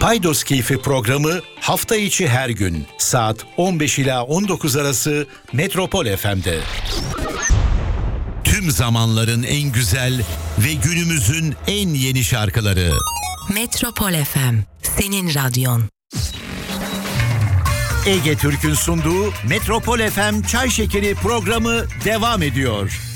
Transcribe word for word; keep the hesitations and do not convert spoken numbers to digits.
Paydos Keyfi programı hafta içi her gün saat on beş ila on dokuz arası Metropol F M'de. Tüm zamanların en güzel ve günümüzün en yeni şarkıları. Metropol F M, senin radyon. Ege Türk'ün sunduğu Metropol F M Çay Şekeri programı devam ediyor.